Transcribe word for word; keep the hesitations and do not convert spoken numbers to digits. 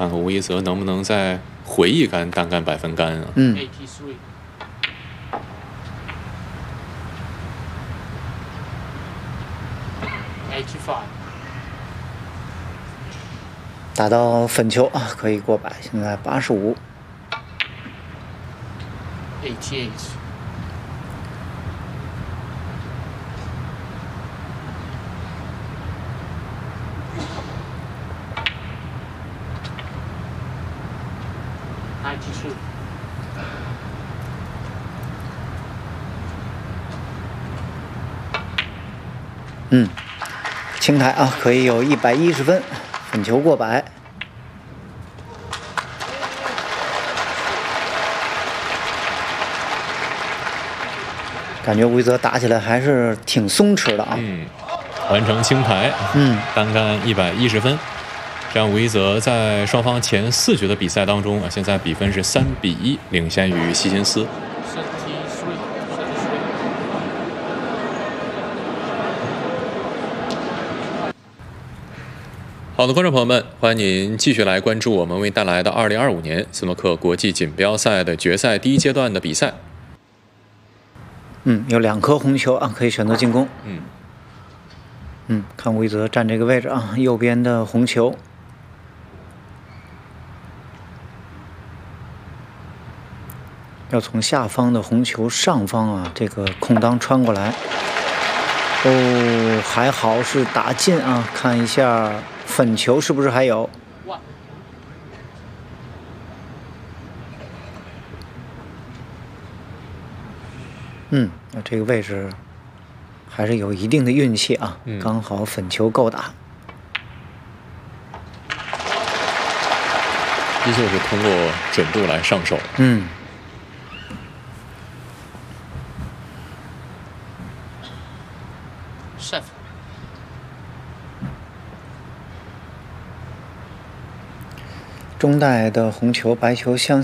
看看吴一泽能不能再回一杆单杆百分杆啊。 嗯。打到粉球啊，可以过百，现在八十五。 eighty-eight。ninety-two。 嗯，青台啊，可以有一百一十分，粉球过百。感觉吴一泽打起来还是挺松弛的啊。 嗯，完成青台， 嗯， 单杆一百一十分。这样，吴一泽在双方前四局的比赛当中啊，现在比分是三比一，领先于希金斯。好的，观众朋友们，欢迎您继续来关注我们为带来的二零二五年斯诺克国际锦标赛的决赛第一阶段的比赛。 嗯，有两颗红球啊，可以选择进攻。 嗯， 嗯，看吴一泽站这个位置啊，右边的红球。要从下方的红球上方啊，这个空当穿过来。哦，还好是打进啊！看一下粉球是不是还有？嗯，那这个位置还是有一定的运气啊， 嗯、 刚好粉球够打。 依旧是通过准度来上手。 嗯。中带的红球白球相